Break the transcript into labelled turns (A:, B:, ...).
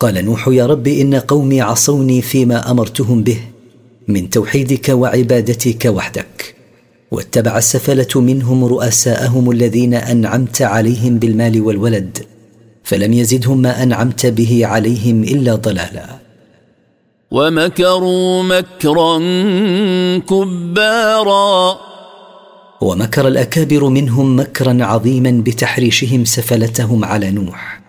A: قال نوح: يا رب إن قومي عصوني فيما أمرتهم به من توحيدك وعبادتك وحدك، واتبع السفلة منهم رؤساءهم الذين أنعمت عليهم بالمال والولد، فلم يزدهم ما أنعمت به عليهم إلا ضلالا.
B: ومكروا مكرا كبارا،
A: ومكر الأكابر منهم مكرا عظيما بتحريشهم سفلتهم على نوح.